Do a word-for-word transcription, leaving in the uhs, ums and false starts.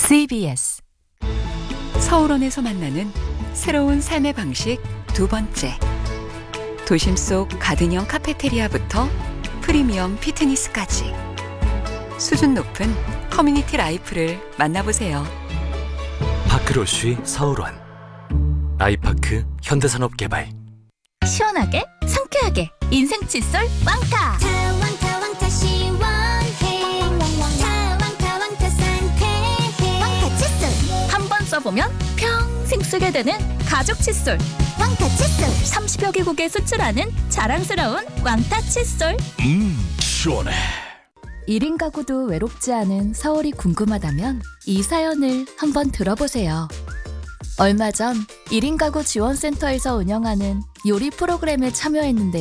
씨비에스 서울원에서 만나는 새로운 삶의 방식 두 번째. 도심 속 가든형 카페테리아부터 프리미엄 피트니스까지 수준 높은 커뮤니티 라이프를 만나보세요. 파크로쉬 서울원 아이파크 현대산업개발. 시원하게 상쾌하게 인생 칫솔 왕타. 타왕타 왕타 시원해. 타왕타 왕타 상쾌해. 왕타 칫솔. 한 번 써보면 평생 쓰게 되는 가죽 칫솔. 왕타 칫솔. 삼십여 개국에 수출하는 자랑스러운 왕타 칫솔. 음 시원해. 일 인 가구도 외롭지 않은 서울이 궁금하다면 이 사연을 한번 들어보세요. 얼마 전 일 인 가구 지원센터에서 운영하는 요리 프로그램에 참여했는데